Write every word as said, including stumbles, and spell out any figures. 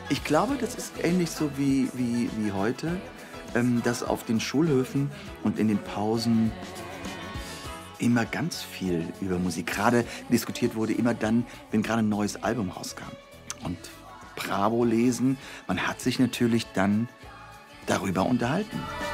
Ich glaube, das ist ähnlich so wie wie wie heute, ähm, dass auf den Schulhöfen und in den Pausen immer ganz viel über Musik grade diskutiert wurde, immer dann, wenn grade 'n neues Album rauskam. Und Bravo lesen, man hat sich natürlich dann darüber unterhalten.